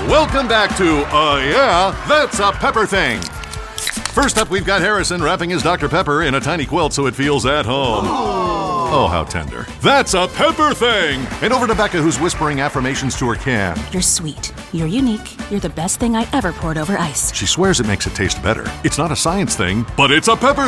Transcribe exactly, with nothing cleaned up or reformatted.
Welcome back to Uh Yeah, That's a Pepper Thing. First up, we've got Harrison wrapping his Doctor Pepper in a tiny quilt so it feels at home. Oh, how tender. That's a pepper thing! And over to Becca, who's whispering affirmations to her can. You're sweet. You're unique. You're the best thing I ever poured over ice. She swears it makes it taste better. It's not a science thing, but it's a pepper